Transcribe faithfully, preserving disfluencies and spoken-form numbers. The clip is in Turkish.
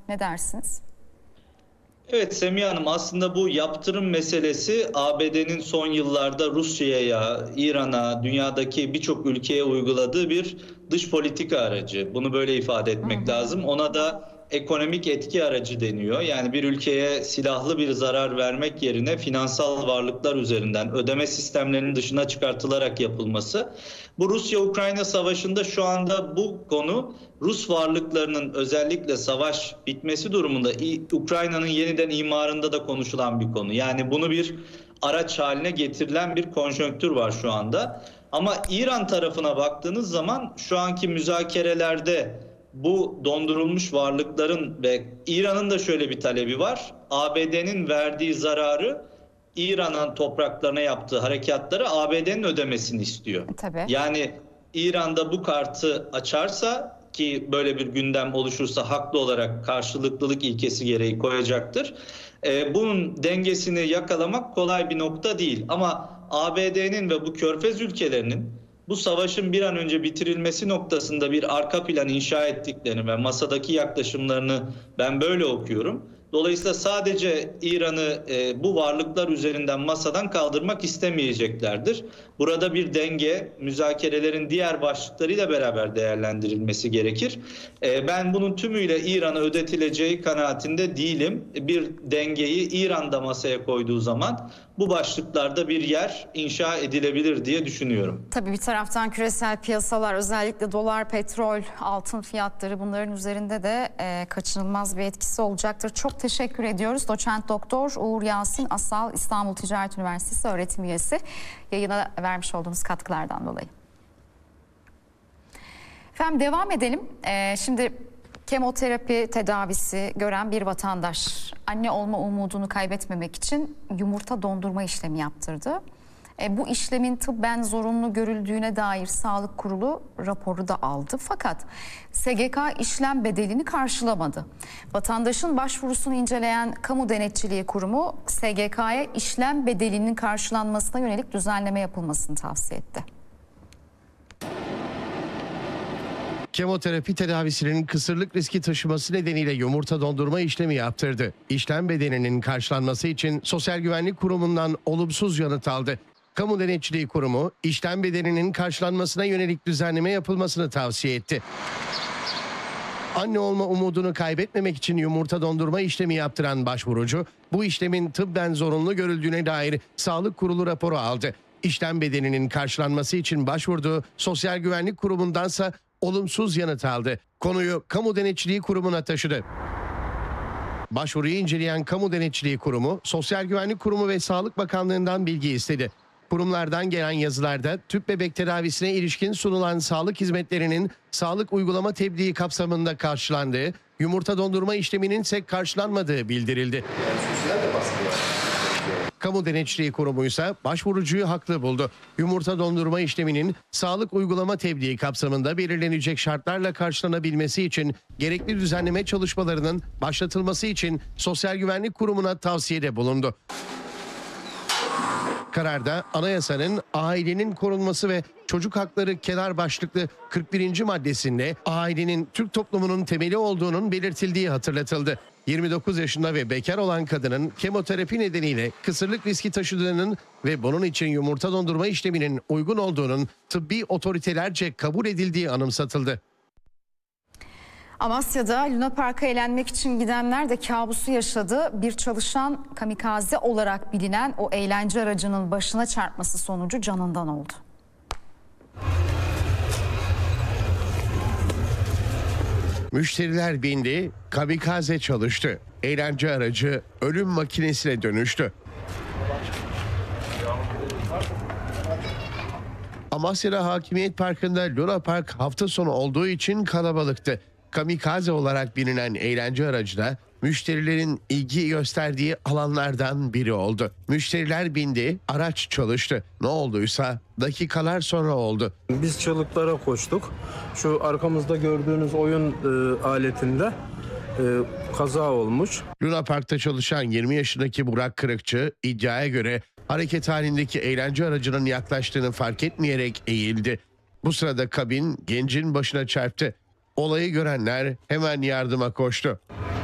Ne dersiniz? Evet Semiha Hanım, aslında bu yaptırım meselesi A B D'nin son yıllarda Rusya'ya, İran'a, dünyadaki birçok ülkeye uyguladığı bir dış politika aracı. Bunu böyle ifade Hı etmek hı. lazım. Ona da ekonomik etki aracı deniyor. Yani bir ülkeye silahlı bir zarar vermek yerine finansal varlıklar üzerinden ödeme sistemlerinin dışına çıkartılarak yapılması. Bu Rusya-Ukrayna savaşında şu anda bu konu Rus varlıklarının özellikle savaş bitmesi durumunda Ukrayna'nın yeniden imarında da konuşulan bir konu. Yani bunu bir araç haline getirilen bir konjonktür var şu anda. Ama İran tarafına baktığınız zaman şu anki müzakerelerde bu dondurulmuş varlıkların ve İran'ın da şöyle bir talebi var. A B D'nin verdiği zararı İran'ın topraklarına yaptığı harekatları A B D'nin ödemesini istiyor. Tabii. Yani İran'da bu kartı açarsa, ki böyle bir gündem oluşursa haklı olarak karşılıklılık ilkesi gereği koyacaktır. Ee, bunun dengesini yakalamak kolay bir nokta değil. Ama A B D'nin ve bu Körfez ülkelerinin bu savaşın bir an önce bitirilmesi noktasında bir arka plan inşa ettiklerini ve masadaki yaklaşımlarını ben böyle okuyorum. Dolayısıyla sadece İran'ı e, bu varlıklar üzerinden masadan kaldırmak istemeyeceklerdir. Burada bir denge, müzakerelerin diğer başlıklarıyla beraber değerlendirilmesi gerekir. E, ben bunun tümüyle İran'a ödetileceği kanaatinde değilim. Bir dengeyi İran'da masaya koyduğu zaman bu başlıklarda bir yer inşa edilebilir diye düşünüyorum. Tabii bir taraftan küresel piyasalar, özellikle dolar, petrol, altın fiyatları, bunların üzerinde de e, kaçınılmaz bir etkisi olacaktır. Çok teşekkür ediyoruz. Doçent Doktor Uğur Yasin Asal, İstanbul Ticaret Üniversitesi öğretim üyesi, yayına vermiş olduğunuz katkılardan dolayı. Efendim devam edelim. Ee, şimdi kemoterapi tedavisi gören bir vatandaş anne olma umudunu kaybetmemek için yumurta dondurma işlemi yaptırdı. E, bu işlemin tıbben zorunlu görüldüğüne dair Sağlık Kurulu raporu da aldı. Fakat S G K işlem bedelini karşılamadı. Vatandaşın başvurusunu inceleyen Kamu Denetçiliği Kurumu S G K'ya işlem bedelinin karşılanmasına yönelik düzenleme yapılmasını tavsiye etti. Kemoterapi tedavisinin kısırlık riski taşıması nedeniyle yumurta dondurma işlemi yaptırdı. İşlem bedelinin karşılanması için Sosyal Güvenlik Kurumu'ndan olumsuz yanıt aldı. Kamu Denetçiliği Kurumu işlem bedelinin karşılanmasına yönelik düzenleme yapılmasını tavsiye etti. Anne olma umudunu kaybetmemek için yumurta dondurma işlemi yaptıran başvurucu, bu işlemin tıbben zorunlu görüldüğüne dair Sağlık Kurulu raporu aldı. İşlem bedelinin karşılanması için başvurduğu Sosyal Güvenlik Kurumu'ndansa olumsuz yanıt aldı. Konuyu Kamu Denetçiliği Kurumu'na taşıdı. Başvuruyu inceleyen Kamu Denetçiliği Kurumu, Sosyal Güvenlik Kurumu ve Sağlık Bakanlığı'ndan bilgi istedi. Kurumlardan gelen yazılarda tüp bebek tedavisine ilişkin sunulan sağlık hizmetlerinin sağlık uygulama tebliği kapsamında karşılandığı, yumurta dondurma işleminin ise karşılanmadığı bildirildi. Kamu Denetçiliği Kurumu ise başvurucuyu haklı buldu. Yumurta dondurma işleminin sağlık uygulama tebliği kapsamında belirlenecek şartlarla karşılanabilmesi için gerekli düzenleme çalışmalarının başlatılması için Sosyal Güvenlik Kurumu'na tavsiyede bulundu. Kararda anayasanın ailenin korunması ve çocuk hakları kenar başlıklı kırk birinci maddesinde ailenin Türk toplumunun temeli olduğunun belirtildiği hatırlatıldı. yirmi dokuz yaşında ve bekar olan kadının kemoterapi nedeniyle kısırlık riski taşıdığının ve bunun için yumurta dondurma işleminin uygun olduğunun tıbbi otoritelerce kabul edildiği anımsatıldı. Amasya'da Luna Park'a eğlenmek için gidenler de kabusu yaşadı. Bir çalışan kamikaze olarak bilinen o eğlence aracının başına çarpması sonucu canından oldu. Müşteriler bindi, kamikaze çalıştı. Eğlence aracı ölüm makinesine dönüştü. Amasya'da Hakimiyet Parkı'nda Luna Park hafta sonu olduğu için kalabalıktı. Kamikaze olarak bilinen eğlence aracı da müşterilerin ilgi gösterdiği alanlardan biri oldu. Müşteriler bindi, araç çalıştı. Ne olduysa dakikalar sonra oldu. Biz çığlıklara koştuk. Şu arkamızda gördüğünüz oyun e, aletinde e, kaza olmuş. Luna Park'ta çalışan yirmi yaşındaki Burak Kırıkçı iddiaya göre hareket halindeki eğlence aracının yaklaştığını fark etmeyerek eğildi. Bu sırada kabin gencin başına çarptı. Olayı görenler hemen yardıma koştu.